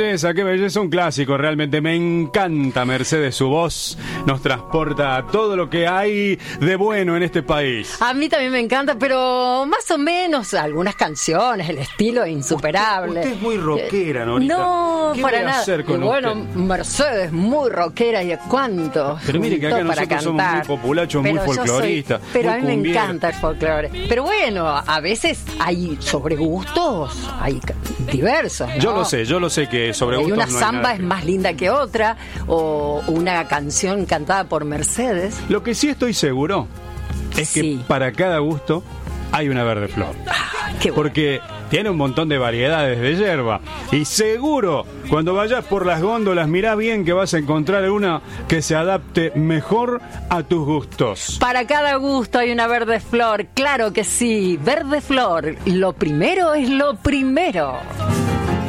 qué belleza, un clásico, realmente me encanta Mercedes, su voz nos transporta a todo lo que hay de bueno en este país. A mí también me encanta, pero más o menos algunas canciones, el estilo es insuperable. Usted es muy rockera, Norita. No, ¿Qué para voy a nada. hacer con Y bueno, usted? Mercedes, muy rockera, ¿y cuánto? Pero mire que acá para nosotros somos cantar. muy populachos, muy Pero yo folcloristas, pero muy a mí me cumbieros. encanta el folclore. Pero bueno, a veces hay sobre gustos, hay diversos, ¿no? Yo lo sé que sobre Y gustos una no hay samba nada es que- más linda que otra, o una canción cantada por Mercedes. Lo que sí estoy seguro es que Sí. para cada gusto hay una verde flor. Qué bueno. Porque tiene un montón de variedades de yerba. Y seguro, cuando vayas por las góndolas, mirá bien que vas a encontrar una que se adapte mejor a tus gustos. Para cada gusto hay una verde flor, claro que sí, verde flor, lo primero es lo primero.